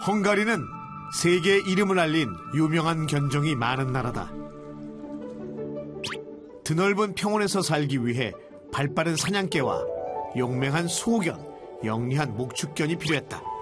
헝가리는 세계에 이름을 알린 유명한 견종이 많은 나라다. 드넓은 평원에서 살기 위해 발빠른 사냥개와 용맹한 소견, 영리한 목축견이 필요했다.